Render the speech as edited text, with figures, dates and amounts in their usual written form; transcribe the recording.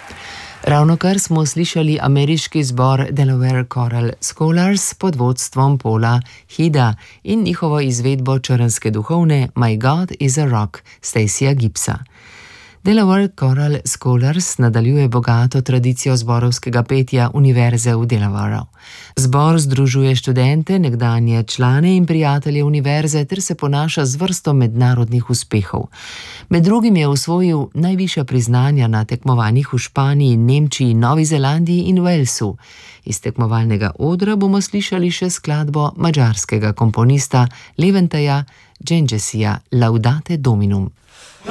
Ravnokar smo slišali ameriški zbor Delaware Choral Scholars pod vodstvom Paula Heada in njihovo izvedbo črnske duhovne My God is a Rock Stacyja Gibbsa. Delaware Choral Scholars nadaljuje bogato tradicijo zborovskega petja Univerze v Delawareu. Zbor združuje študente, nekdanje člane in prijatelje univerze ter se ponaša z vrsto mednarodnih uspehov. Med drugim je osvojil najvišja priznanja na tekmovanjih v Španiji, Nemčiji, Novi Zelandiji in Walesu. Iz tekmovalnega odra bomo slišali še skladbo madžarskega komponista Leventeja Džengesija Laudate Dominum.